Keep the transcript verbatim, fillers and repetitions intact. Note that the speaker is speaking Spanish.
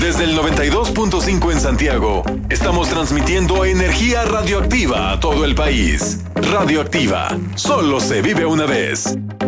Desde el noventa y dos punto cinco en Santiago, estamos transmitiendo energía radioactiva a todo el país. Radioactiva, solo se vive una vez.